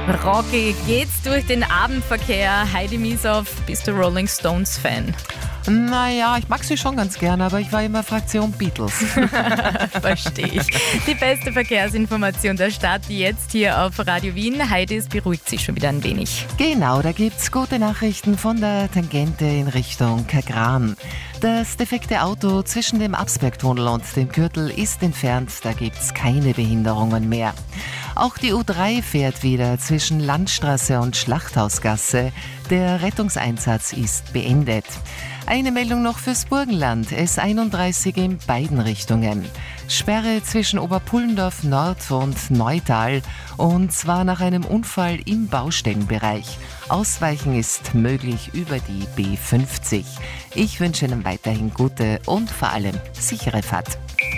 Rocky geht's durch den Abendverkehr. Heidi Mieshoff, bist du Rolling Stones Fan? Naja, ich mag sie schon ganz gerne, aber ich war immer Fraktion Beatles. Verstehe ich. Die beste Verkehrsinformation der Stadt jetzt hier auf Radio Wien. Heidi, es beruhigt sich schon wieder ein wenig. Genau, da gibt's gute Nachrichten von der Tangente in Richtung Kagran. Das defekte Auto zwischen dem Absbergtunnel und dem Gürtel ist entfernt, da gibt's keine Behinderungen mehr. Auch die U3 fährt wieder zwischen Landstraße und Schlachthausgasse. Der Rettungseinsatz ist beendet. Eine Meldung noch fürs Burgenland, S31 in beiden Richtungen. Sperre zwischen Oberpullendorf Nord und Neutal, und zwar nach einem Unfall im Baustellenbereich. Ausweichen ist möglich über die B50. Ich wünsche Ihnen weiterhin gute und vor allem sichere Fahrt.